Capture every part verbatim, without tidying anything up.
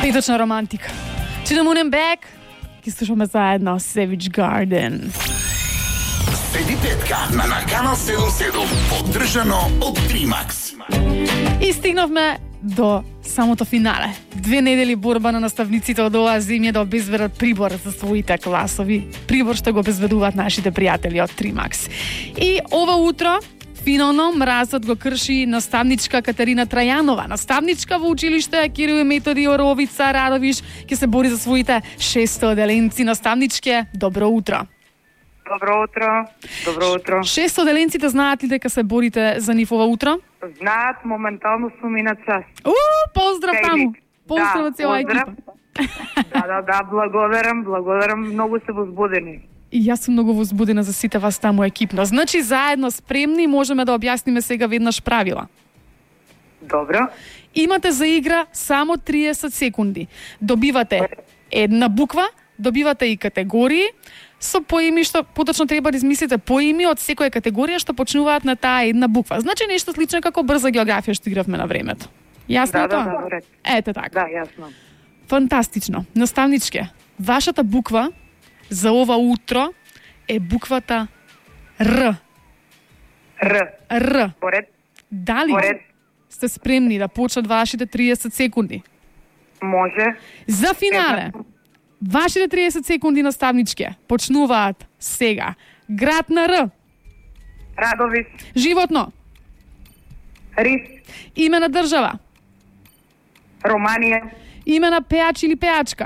Петочна романтика. To the Moon and Back. Ги слушаме заедно Savage Garden. Седи петка на Наканал седум седум, поддржано од Тримакс. И стигнавме до самото финале. Две недели борба на наставниците од оваа земја да обезбедат прибор за своите класови. Прибор што го обезбедуваат нашите пријатели од Тримакс. И ова утро финално мразот го крши наставничка Катерина Трајанова. Наставничка во училиште Кирил и Методи Оровица Радовиш ќе се бори за своите шестоста оделенци. Наставничке, добро утро. Добро утро. Добро утро. шестоста оделенците знаат ли дека се борите за нив ова утро? Знаат, моментално сум и на час. У, поздрав таму. Поздрав од цела екипа. Да, да, да, благодарам, благодарам, многу се возбудени. И јас сум многу возбудена за сите вас таму екипно. Значи, заедно спремни можеме да објасниме сега веднаш правила. Добро. Имате за игра само триесет секунди. Добивате една буква, добивате и категории, со поими што поточно треба да измислите поими од секоја категорија што почнуваат на таа една буква. Значи нешто слично како брза географија што игравме на времето. Јасно Да, тоа? да, да, ред. Ете така. Да, јасно. Фантастично. Наставничке, вашата буква за ова утро е буквата Р. Р. Р. Поред. Дали Поред. сте спремни да почнат вашите триесет секунди? Може. За финале, вашите триесет секунди наставничке почнуваат сега. Град на Р. Радовиш. Животно. Рис. Име на држава. Романија. Име на пеач или пеачка.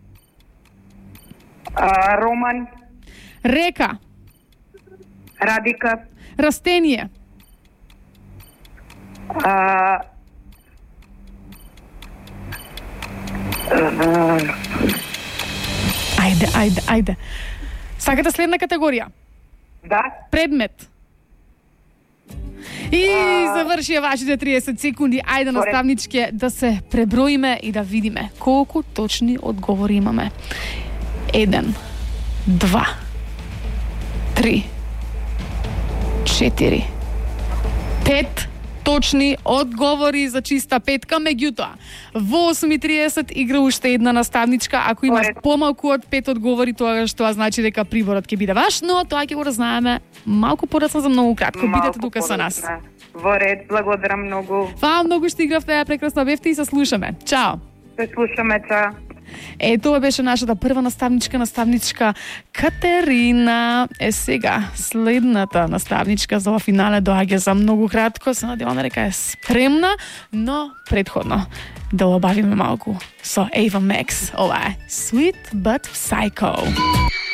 А, Роман. Река. Радика. Растение. А, а, Ајде, ајде, ајде. Сакате следна категорија? да. Предмет. И завршија вашите триесет секунди. Ајде, наставничке, да се преброиме и да видиме колку точни одговори имаме. Еден, два, три, четири, пет точни одговори за чиста петка. Меѓутоа, во осум и триесет игра уште една наставничка. Ако имаш Поред. помалку од пет одговори, тоа што значи дека приборот ќе биде ваш, но тоа ќе го разнаеме малку подоцна за многу кратко. Бидете тука со нас. Во ред, благодарам многу. Фала многу што игравте, прекрасно бевте и се слушаме. Чао. Се слушаме, чао. Е, тоа беше нашата прва наставничка, наставничка Катерина. Е, сега, следната наставничка за ова финале доаѓа за многу кратко. Се надеваме дека е спремна, но предходно да обавиме малку со Ava Max. Ова е Sweet But Psycho.